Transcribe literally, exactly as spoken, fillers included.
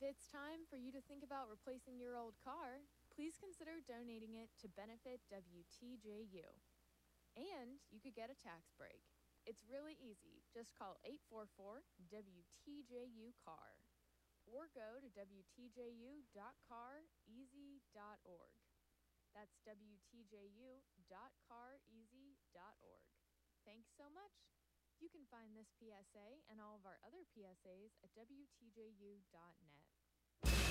it's time for you to think about replacing your old car, please consider donating it to benefit W T J U. And you could get a tax break. It's really easy. Just call eight four four W T J U car or go to W T J U dot car easy dot org. That's W T J U dot car easy dot org. Thanks so much. You can find this P S A and all of our other P S As at W T J U dot net.